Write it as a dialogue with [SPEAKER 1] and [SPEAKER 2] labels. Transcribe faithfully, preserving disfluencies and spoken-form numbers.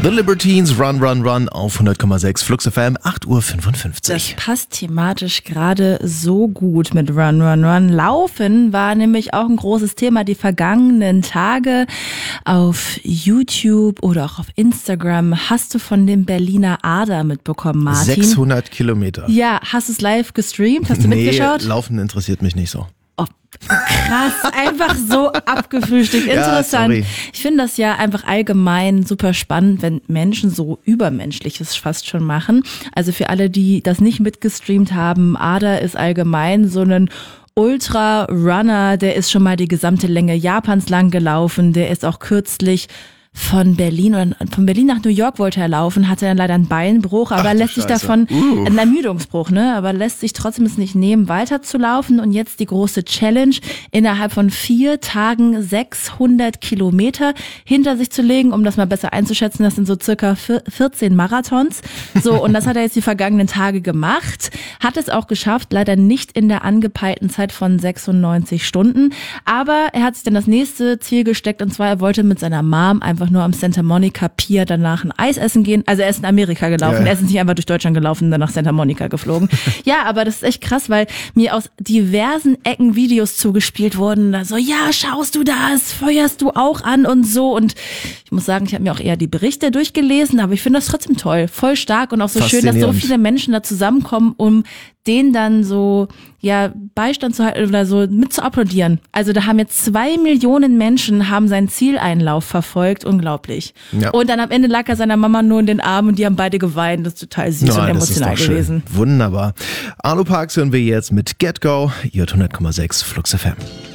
[SPEAKER 1] The Libertines, Run, Run, Run auf hundert Komma sechs Flux F M, acht Uhr fünfundfünfzig.
[SPEAKER 2] Das passt thematisch gerade so gut mit Run, Run, Run. Laufen war nämlich auch ein großes Thema die vergangenen Tage auf YouTube oder auch auf Instagram. Hast du von dem Berliner Ader mitbekommen, Martin?
[SPEAKER 1] sechshundert Kilometer.
[SPEAKER 2] Ja, hast du es live gestreamt? Hast du
[SPEAKER 1] nee,
[SPEAKER 2] mitgeschaut?
[SPEAKER 1] Laufen interessiert mich nicht so.
[SPEAKER 2] Oh, krass, einfach so abgefrühstückt. Interessant.
[SPEAKER 1] Ja,
[SPEAKER 2] ich finde das ja einfach allgemein super spannend, wenn Menschen so Übermenschliches fast schon machen. Also für alle, die das nicht mitgestreamt haben, Ader ist allgemein so ein Ultra-Runner, der ist schon mal die gesamte Länge Japans lang gelaufen, der ist auch kürzlich von Berlin oder von Berlin nach New York wollte er laufen, hatte dann leider einen Beinbruch, aber
[SPEAKER 1] Ach,
[SPEAKER 2] lässt sich
[SPEAKER 1] Scheiße.
[SPEAKER 2] davon,
[SPEAKER 1] uh.
[SPEAKER 2] einen Ermüdungsbruch, ne, aber lässt sich trotzdem es nicht nehmen, weiter zu laufen und jetzt die große Challenge, innerhalb von vier Tagen sechshundert Kilometer hinter sich zu legen, um das mal besser einzuschätzen, das sind so circa vierzehn Marathons, so, und das hat er jetzt die vergangenen Tage gemacht, hat es auch geschafft, leider nicht in der angepeilten Zeit von sechsundneunzig Stunden, aber er hat sich dann das nächste Ziel gesteckt und zwar, er wollte mit seiner Mom einfach nur am Santa Monica Pier danach ein Eis essen gehen. Also er ist in Amerika gelaufen,
[SPEAKER 1] ja.
[SPEAKER 2] er ist nicht einfach durch Deutschland gelaufen und dann nach Santa Monica geflogen. Ja, aber das ist echt krass, weil mir aus diversen Ecken Videos zugespielt wurden. Da so, ja, schaust du das? Feuerst du auch an und so. Und ich muss sagen, ich habe mir auch eher die Berichte durchgelesen, aber ich finde das trotzdem toll. Voll stark und auch so schön, dass so viele Menschen da zusammenkommen, um den dann so, ja, Beistand zu halten oder so mit zu applaudieren. Also da haben jetzt zwei Millionen Menschen haben seinen Zieleinlauf verfolgt. Unglaublich. Ja. Und dann am Ende lag er seiner Mama nur in den Armen und die haben beide geweint. Das ist total süß no, und emotional gewesen.
[SPEAKER 1] Schön. Wunderbar. Arlo Parks hören wir jetzt mit Get Go. Ihr hört hundert Komma sechs Flux F M.